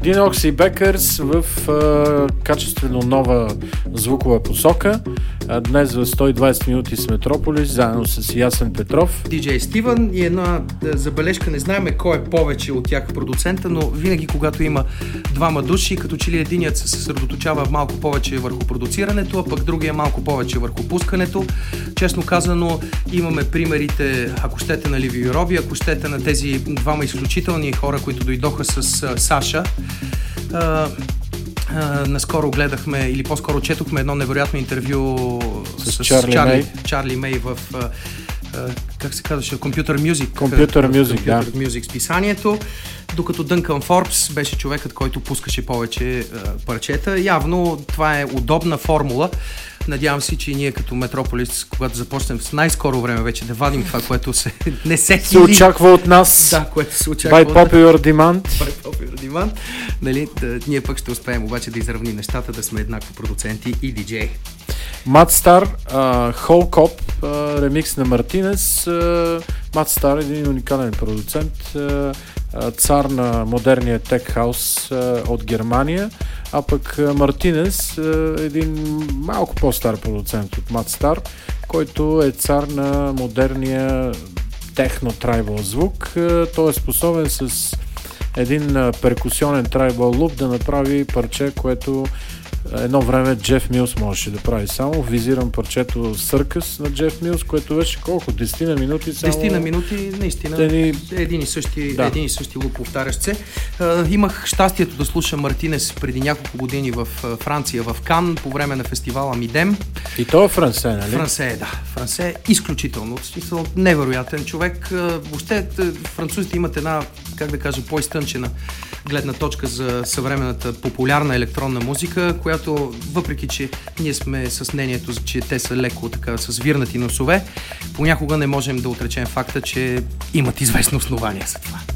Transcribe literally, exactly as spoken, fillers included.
Dinox и Beckers в а, качествено нова звукова посока. А, днес в сто и двадесет минути с Метрополис, заедно с Ясен Петров. Диджей Стивън и една забележка, не знаем кой е повече от тях продуцента, но винаги когато има двама души, като че ли единият се съсредоточава малко повече върху продуцирането, а пък другия малко повече върху пускането. Честно казано, имаме примерите, ако щете на Ливио и Роби, ако щете на тези двама изключителни хора, които дойдоха с а, Саша. А, а, наскоро гледахме, или по-скоро четохме едно невероятно интервю с, с Чарли, Чарли, Мей. Чарли Мей в а, а, как се казваше? Computer Music. Computer Music, да. Computer Music списанието. Докато Дънкан Форбс беше човекът, който пускаше повече а, парчета. Явно това е удобна формула. Надявам се, че и ние като Метрополис, когато започнем в най-скоро време вече да вадим това, което се не се се очаква от нас. Да, което се очаква By от popular demand. By popular demand. Нали, да, ние пък ще успеем обаче да изравним нещата, да сме еднакво продуценти и диджеи. Мат Стар, Whole Cop, uh, ремикс на Мартинес. Мат Стар е един уникален продуцент, uh, цар на модерния тек хаус uh, от Германия, а пък Мартинес е един малко по-стар продуцент от Мат Стар, който е цар на модерния техно-трайбъл звук. Uh, той е способен с един uh, перкусионен трайбъл луп да направи парче, което едно време Джеф Милс можеше да прави само. Визирам парчето Съркъс на Джеф Милс, което беше колко? десет на минути само. десет на минути, наистина. Ни... Един и същи, да. един и същи луп повтарящ се. Uh, имах щастието да слушам Мартинес преди няколко години в uh, Франция, в Кан, по време на фестивала Мидем. И то е Франсе, нали? Франсе, да. Франсе е изключително. Смисъл, невероятен човек. Uh, въобще французите имат една, как да кажа, по-изтънчена гледна точка за съвременната популярна електронна музика, която, въпреки че ние сме с мнението, че те са леко така с вирнати носове, понякога не можем да отречем факта, че имат известно основание за това.